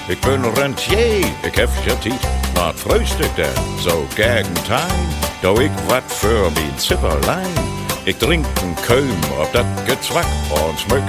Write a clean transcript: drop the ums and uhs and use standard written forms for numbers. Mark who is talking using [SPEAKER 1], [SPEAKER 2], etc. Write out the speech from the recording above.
[SPEAKER 1] Ik ben rentier, ik heb getiet. Wat frühstück denn, so gegen Tein? Doe ik wat für mijn Zipperlein. Ik drink een keum op dat gezwak en smuk